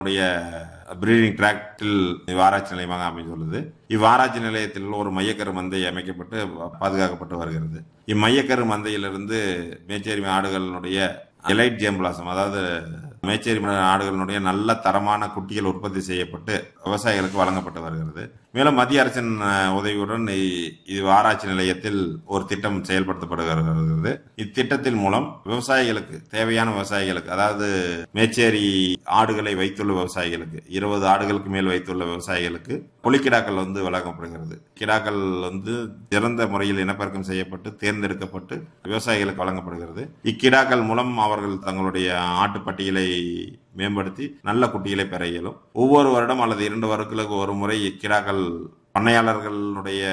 Breeding டிராக்டில் இவ்வாராய்ச்சி நிலையமாக அமைந்துள்ளது. இவ்வாராய்ச்சி நிலையத்தில் ஒரு மையக்கரு மந்தை அமைக்கப்பட்டு பாதுகாக்கப்பட்டு வருகிறது. இம்மையக்கரு மந்தையிலிருந்து மேச்சேரி ஆடுகளினுடைய எலைட் ஜேம்பிளாசம், அதாவது மேச்சேரி ஆடுகளினுடைய நல்ல தரமான குட்டிகள் உற்பத்தி செய்யப்பட்டு விவசாயிகளுக்கு வழங்கப்பட்டு வருகிறது. மேலும் மத்திய அரசின் உதவியுடன் ஆராய்ச்சி நிலையத்தில் ஒரு திட்டம் செயல்படுத்தப்படுகிறது. இத்திட்டத்தின் மூலம் விவசாயிகளுக்கு தேவையான விவசாயிகளுக்கு, அதாவது மேச்சேரி ஆடுகளை வைத்துள்ள விவசாயிகளுக்கு, 20 ஆடுகளுக்கு மேல் வைத்துள்ள விவசாயிகளுக்கு புலிக்கிடாக்கள் வழங்கப்படுகிறது. கிடாக்கள் சிறந்த முறையில் இனப்பெருக்கம் செய்யப்பட்டு தேர்ந்தெடுக்கப்பட்டு விவசாயிகளுக்கு வழங்கப்படுகிறது. இக்கிடாக்கள் மூலம் அவர்கள் தங்களுடைய ஆட்டுப்பட்டியலை மேம்படுத்தி நல்ல குட்டிகளை பெற இயலும். ஒவ்வொரு வருடம் அல்லது 2 வருடங்களுக்கு ஒரு முறை கிடாக்கள் பண்ணையாளர்களுடைய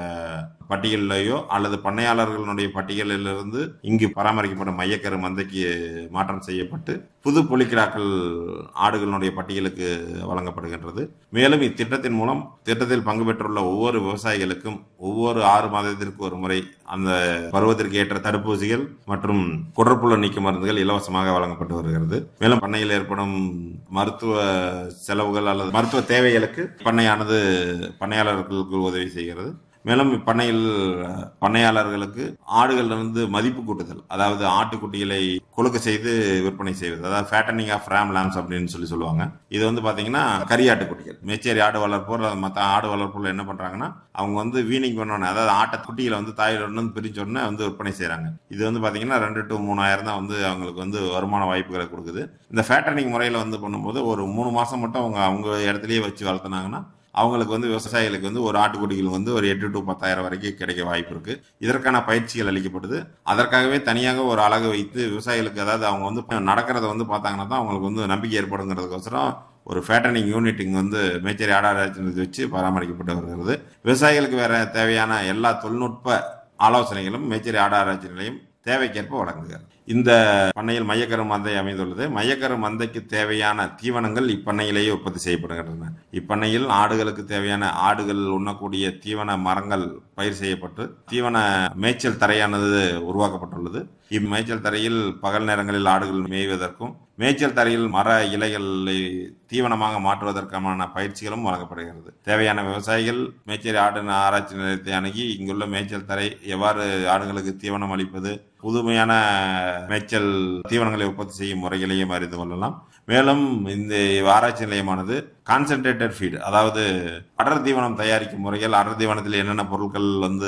பட்டியலையோ அல்லது பண்ணையாளர்களுடைய பட்டியலிலிருந்து இங்கு பராமரிக்கப்படும் மையக்கரு மந்தைக்கு மாற்றம் செய்யப்பட்டு புது புலிக்கிடாக்கள் ஆடுகளுடைய பட்டியலுக்கு வழங்கப்படுகின்றது. மேலும் இத்திட்டத்தின் மூலம் திட்டத்தில் பங்கு பெற்றுள்ள ஒவ்வொரு விவசாயிகளுக்கும் ஒவ்வொரு 6 மாதத்திற்கு ஒரு முறை அந்த பருவத்திற்கு ஏற்ற தடுப்பூசிகள் மற்றும் குடற்புழு நீக்க மருந்துகள் இலவசமாக வழங்கப்பட்டு வருகிறது. மேலும் பண்ணையில் ஏற்படும் மருத்துவ செலவுகள் அல்லது மருத்துவ தேவைகளுக்கு பண்ணையானது பண்ணையாளர்களுக்கு உதவி செய்கிறது. மேலும் இப்பண்ணையில் பண்ணையாளர்களுக்கு ஆடுகளிலிருந்து மதிப்பு கூட்டுதல், அதாவது ஆட்டுக்குட்டிகளை கொழுக்க செய்து விற்பனை செய்வது, அதாவது ஃபேட்டனிங் ஆஃப் ரேம் லேம்ஸ் அப்படின்னு சொல்லுவாங்க. இது பாத்தீங்கன்னா கரியாட்டுக்குட்டிகள். மேச்சேரி ஆடு வளர்ப்போர் மற்ற ஆடு வளர்ப்போர் என்ன பண்றாங்கன்னா, அவங்க வீனிங் பண்ணோன்னு, அதாவது ஆட்டுக்குட்டிகளை தாயிலிருந்து பிரிஞ்ச உடனே விற்பனை செய்யறாங்க. இது பாத்தீங்கன்னா 2 to 3,000 தான் அவங்களுக்கு வருமான வாய்ப்புகளை கொடுக்குது. இந்த ஃபேட்டனிங் முறையில பண்ணும்போது ஒரு 3 மாசம் மட்டும் அவங்க இடத்துலயே வச்சு வளர்த்துனாங்கன்னா அவங்களுக்கு விவசாயிகளுக்கு ஒரு ஆட்டுக்குட்டிகள் ஒரு 8 to 10,000 வரைக்கும் கிடைக்க வாய்ப்பு இருக்கு. இதற்கான பயிற்சிகள் அளிக்கப்படுது. அதற்காகவே தனியாக ஒரு அலகு வைத்து விவசாயிகளுக்கு, அதாவது அவங்க நடக்கிறத பார்த்தாங்கன்னா தான் அவங்களுக்கு நம்பிக்கை ஏற்படுங்கிறதுக்கோசரம் ஒரு ஃபேட்டனிங் யூனிட் மேச்சேரி ஆடாராய்ச்சி வச்சு பராமரிக்கப்பட்டு வருகிறது. விவசாயிகளுக்கு வேற தேவையான எல்லா தொழில்நுட்ப ஆலோசனைகளும் மேச்சேரி ஆடாராய்ச்சி நிலையம் தேவைக்கேற்ப வழங்குகிறது. இந்த பண்ணையில் மையக்கரு மந்தை அமைந்துள்ளது. மையக்கரு மந்தைக்கு தேவையான தீவனங்கள் இப்பண்ணையிலேயே உற்பத்தி செய்யப்படுகின்றன. இப்பண்ணையில் ஆடுகளுக்கு தேவையான ஆடுகள் உண்ணக்கூடிய தீவன மரங்கள் பயிர் செய்யப்பட்டு தீவன மேய்ச்சல் தரையானது உருவாக்கப்பட்டுள்ளது. இம்மேய்ச்சல் தரையில் பகல் நேரங்களில் ஆடுகள் மேய்வதற்கும் மேய்ச்சல் தரையில் மர இலைகளை தீவனமாக மாற்றுவதற்கான பயிற்சிகளும் வழங்கப்படுகிறது. தேவையான விவசாயிகள் மேச்சேரி ஆடு ஆராய்ச்சி நிலையத்தை அணுகி இங்குள்ள மேய்ச்சல் தரை எவ்வாறு ஆடுகளுக்கு தீவனம் அளிப்பது, புதுமையான மேய்ச்சல் தீவனங்களை உற்பத்தி செய்யும் முறைகளையும் அறிந்து கொள்ளலாம். மேலும் இந்த ஆராய்ச்சி நிலையமானது கான்சென்ட்ரேட்டட் ஃபீட், அதாவது அடர் தீவனம் தயாரிக்கும் முறைகள், அடர் தீவனத்தில் என்னென்ன பொருட்கள்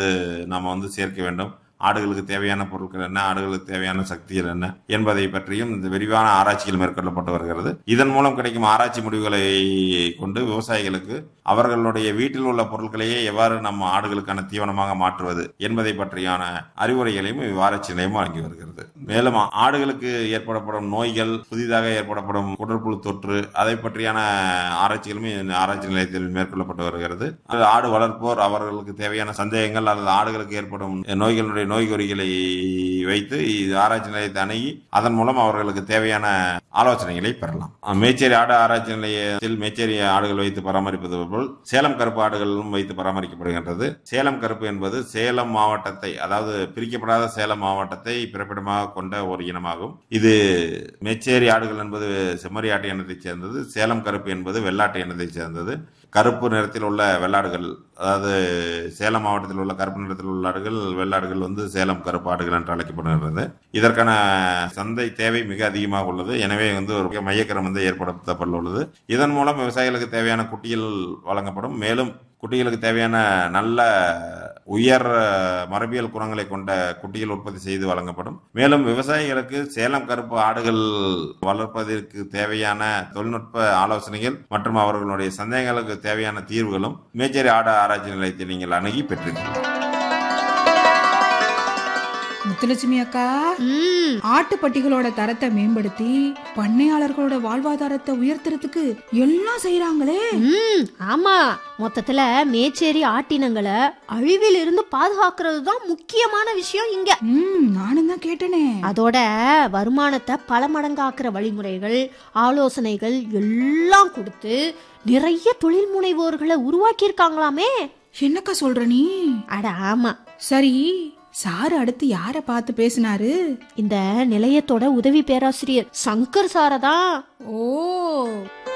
நாம சேர்க்க வேண்டும், ஆடுகளுக்கு தேவையான பொருட்கள் என்ன, ஆடுகளுக்கு தேவையான சக்திகள் என்ன என்பதை பற்றியும் இந்த விரிவான ஆராய்ச்சிகள் மேற்கொள்ளப்பட்டு வருகிறது. இதன் மூலம் கிடைக்கும் ஆராய்ச்சி முடிவுகளை கொண்டு விவசாயிகளுக்கு அவர்களுடைய வீட்டில் உள்ள பொருட்களையே எவ்வாறு நம்ம ஆடுகளுக்கான தீவனமாக மாற்றுவது என்பதை பற்றியான அறிவுரைகளையும் ஆராய்ச்சி நிலையம் வழங்கி வருகிறது. மேலும் ஆடுகளுக்கு ஏற்படப்படும் நோய்கள், புதிதாக ஏற்படப்படும் குடற்புழு தொற்று, அதை பற்றியான ஆராய்ச்சிகளும் ஆராய்ச்சி நிலையத்தில் மேற்கொள்ளப்பட்டு வருகிறது. ஆடு வளர்ப்போர் அவர்களுக்கு தேவையான சந்தேகங்கள் அல்லது ஆடுகளுக்கு ஏற்படும் நோய்களுடைய நோய்குறிகளை வைத்து ஆராய்ச்சி நிலையத்தை அணுகி அதன் மூலம் அவர்களுக்கு தேவையான ஆலோசனைகளை பெறலாம். மேச்சேரி ஆடு ஆராய்ச்சி நிலையத்தில் மேச்சேரி ஆடுகள் வைத்து பராமரிப்பது போல் சேலம் கருப்பு ஆடுகளும் வைத்து பராமரிக்கப்படுகின்றது. சேலம் கருப்பு என்பது சேலம் மாவட்டத்தை, அதாவது பிரிக்கப்படாத சேலம் மாவட்டத்தை பிறப்பிடமாக கொண்ட ஒரு இனமாகும். இது மேச்சேரி ஆடுகள் என்பது செம்மறி ஆட்டு இனத்தைச் சேர்ந்தது. சேலம் கருப்பு என்பது வெள்ளாட்டு இனத்தைச் சேர்ந்தது. கருப்பு நிறத்தில் உள்ள வெள்ளாடுகள், அதாவது சேலம் மாவட்டத்தில் உள்ள கருப்பு நிறத்தில் உள்ள ஆடுகள் வெள்ளாடுகள் சேலம் கருப்பு ஆடுகள் என்று அழைக்கப்படுகிறது. இதற்கான சந்தை தேவை மிக அதிகமாக உள்ளது. எனவே ஒரு மையக்கரு மந்தை ஏற்படுத்தப்பட்டுள்ளது. இதன் மூலம் விவசாயிகளுக்கு தேவையான குட்டிகள் வழங்கப்படும். மேலும் குட்டிகளுக்கு தேவையான நல்ல உயர் மரபியல் குணங்களை கொண்ட குட்டிகள் உற்பத்தி செய்து வழங்கப்படும். மேலும் விவசாயிகளுக்கு சேலம் கருப்பு ஆடுகள் வளர்ப்பதற்கு தேவையான தொழில்நுட்ப ஆலோசனைகள் மற்றும் அவர்களுடைய சந்தேகங்களுக்கு தேவையான தீர்வுகளும் மேச்சேரி ஆடு ஆராய்ச்சி நிலையத்தை நீங்கள் அணுகி பெற்றுக்கொள்ளலாம். முத்துலட்சுமி அக்கா, ஆட்டுப்பட்டிகளோட தரத்தை மேம்படுத்தி பண்ணையாளர்களோட வாழ்வாதாரத்தை உயர்த்துறதுக்கு எல்லாம் செய்யறாங்களே. ஆமா, மொத்தத்துல மேச்சேரி ஆட்டினங்களை அழிவில் இருந்து பாதுகாக்கிறது தான் முக்கியமான விஷயம் இங்க. நானும் தான் கேட்டனே. அதோட வருமானத்தை பல மடங்காக்குற வழிமுறைகள், ஆலோசனைகள் எல்லாம் கொடுத்து நிறைய தொழில் முனைவோர்களை உருவாக்கி இருக்காங்களாமே. என்னக்கா சொல்ற நீ? அட ஆமா. சரி, சாரு அடுத்து யார பார்த்து பேசினாரு? இந்த நிலையத்தோட உதவி பேராசிரியர் சங்கர் சாரதான். ஓ.